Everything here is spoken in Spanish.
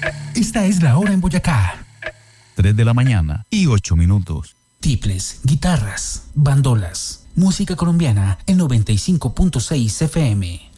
Esta es la hora en Boyacá. 3 de la mañana y 8 minutos. Tiples, guitarras, bandolas, música colombiana en 95.6 FM.